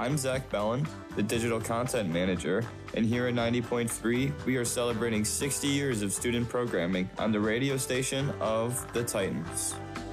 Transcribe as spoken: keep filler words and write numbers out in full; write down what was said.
I'm Zach Bellin, the Digital Content Manager, and here at ninety point three, we are celebrating sixty years of student programming on the radio station of the Titans.